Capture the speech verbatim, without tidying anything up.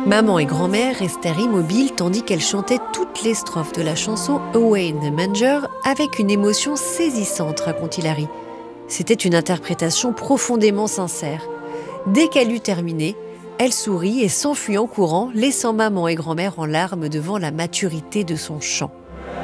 Maman et grand-mère restèrent immobiles tandis qu'elle chantait toutes les strophes de la chanson Away in the Manger avec une émotion saisissante, raconte Hilary. C'était une interprétation profondément sincère. Dès qu'elle eut terminé, elle sourit et s'enfuit en courant, laissant maman et grand-mère en larmes devant la maturité de son chant.